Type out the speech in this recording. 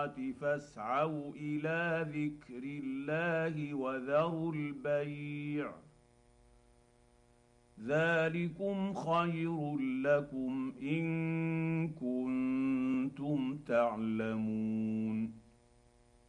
الصالحات فاسعوا الى ذكر الله وذروا البيع ذلكم خير لكم ان كنتم تعلمون.